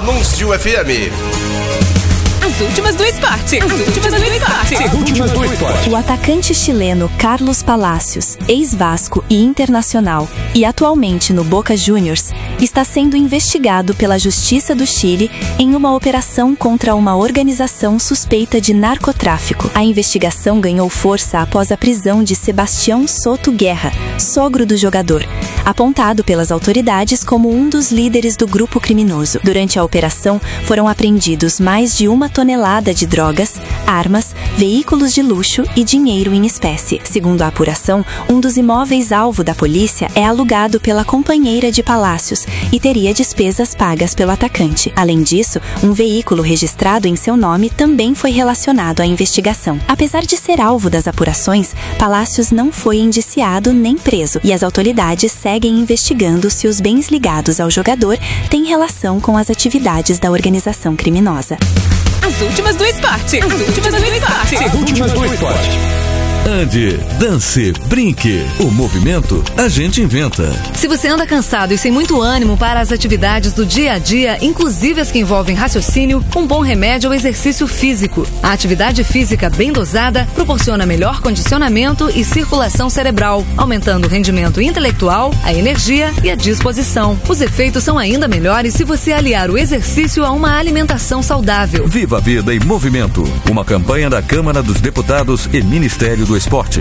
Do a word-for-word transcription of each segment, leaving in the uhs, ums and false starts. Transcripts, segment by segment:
Anúncio F M. As últimas do esporte. As últimas do esporte. As últimas do esporte. O atacante chileno Carlos Palacios, ex-Vasco e Internacional e atualmente no Boca Juniors, está sendo investigado pela Justiça do Chile em uma operação contra uma organização suspeita de narcotráfico. A investigação ganhou força após a prisão de Sebastião Soto Guerra, sogro do jogador, apontado pelas autoridades como um dos líderes do grupo criminoso. Durante a operação, foram apreendidos mais de uma tonelada de drogas, armas, veículos de luxo e dinheiro em espécie. Segundo a apuração, um dos imóveis alvo da polícia é alugado pela companheira de Palacios e teria despesas pagas pelo atacante. Além disso, um veículo registrado em seu nome também foi relacionado à investigação. Apesar de ser alvo das apurações, Palacios não foi indiciado nem preso e as autoridades seguem investigando se os bens ligados ao jogador têm relação com as atividades da organização criminosa. As últimas do esporte. As últimas do esporte. As últimas do esporte. Ande, dance, brinque. O movimento a gente inventa. Se você anda cansado e sem muito ânimo para as atividades do dia a dia, inclusive as que envolvem raciocínio, um bom remédio é o exercício físico. A atividade física bem dosada proporciona melhor condicionamento e circulação cerebral, aumentando o rendimento intelectual, a energia e a disposição. Os efeitos são ainda melhores se você aliar o exercício a uma alimentação saudável. Viva a vida em movimento. Uma campanha da Câmara dos Deputados e Ministério do Esporte.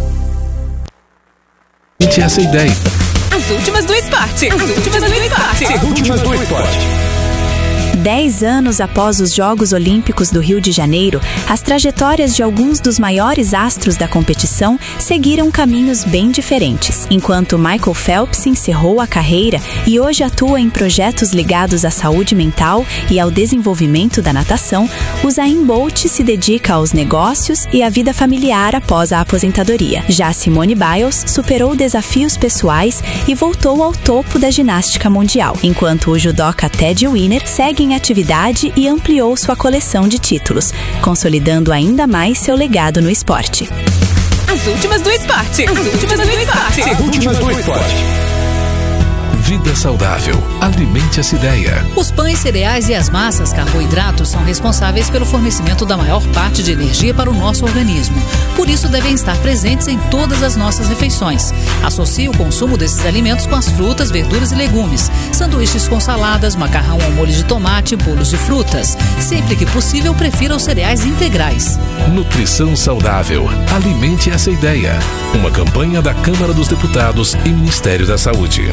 Essa ideia. As últimas do esporte. As últimas do esporte. As últimas do esporte. Dez anos após os Jogos Olímpicos do Rio de Janeiro, as trajetórias de alguns dos maiores astros da competição seguiram caminhos bem diferentes. Enquanto Michael Phelps encerrou a carreira e hoje atua em projetos ligados à saúde mental e ao desenvolvimento da natação, Usain Bolt se dedica aos negócios e à vida familiar após a aposentadoria. Já Simone Biles superou desafios pessoais e voltou ao topo da ginástica mundial, enquanto o judoca Ted Winner segue em atividade e ampliou sua coleção de títulos, consolidando ainda mais seu legado no esporte. As últimas do esporte. As últimas do esporte. As últimas do esporte. Vida saudável. Alimente essa ideia. Os pães, cereais e as massas, carboidratos, são responsáveis pelo fornecimento da maior parte de energia para o nosso organismo. Por isso, devem estar presentes em todas as nossas refeições. Associe o consumo desses alimentos com as frutas, verduras e legumes, sanduíches com saladas, macarrão ao molho de tomate, bolos de frutas. Sempre que possível, prefira os cereais integrais. Nutrição saudável. Alimente essa ideia. Uma campanha da Câmara dos Deputados e Ministério da Saúde.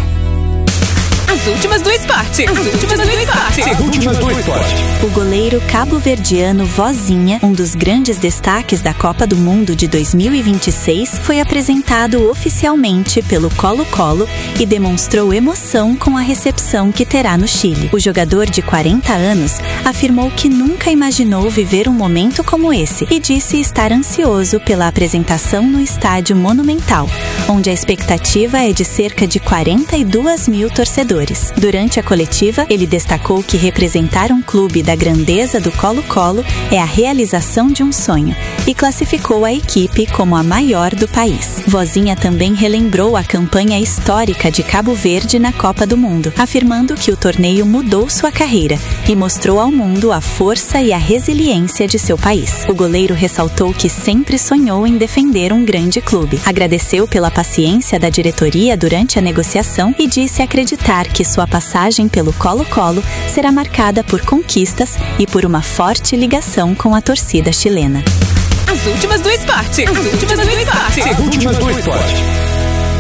As últimas do esporte. As últimas do esporte. As últimas do esporte. O goleiro cabo-verdiano Vozinha, um dos grandes destaques da Copa do Mundo de dois mil e vinte e seis, foi apresentado oficialmente pelo Colo-Colo e demonstrou emoção com a recepção que terá no Chile. O jogador de quarenta anos afirmou que nunca imaginou viver um momento como esse e disse estar ansioso pela apresentação no Estádio Monumental, onde a expectativa é de cerca de quarenta e duas mil torcedores. Durante a coletiva, ele destacou que representar um clube da grandeza do Colo-Colo é a realização de um sonho e classificou a equipe como a maior do país. Vozinha também relembrou a campanha histórica de Cabo Verde na Copa do Mundo, afirmando que o torneio mudou sua carreira e mostrou ao mundo a força e a resiliência de seu país. O goleiro ressaltou que sempre sonhou em defender um grande clube. Agradeceu pela paciência da diretoria durante a negociação e disse acreditar que sua passagem pelo Colo-Colo será marcada por conquistas e por uma forte ligação com a torcida chilena. As últimas do esporte. As últimas do esporte. As últimas do esporte.